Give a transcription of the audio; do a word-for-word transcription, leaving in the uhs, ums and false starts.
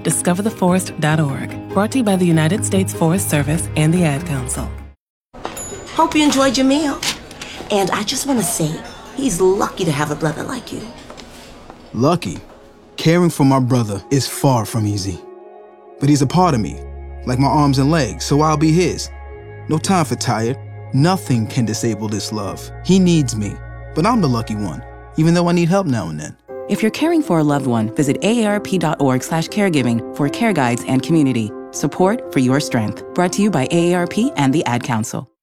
discover the forest dot org. Brought to you by the United States Forest Service and the Ad Council. Hope you enjoyed your meal. And I just want to say, he's lucky to have a brother like you. Lucky? Caring for my brother is far from easy. But he's a part of me, like my arms and legs, so I'll be his. No time for tired. Nothing can disable this love. He needs me, but I'm the lucky one, even though I need help now and then. If you're caring for a loved one, visit A A R P dot org slash caregiving for care guides and community. Support for your strength. Brought to you by A A R P and the Ad Council.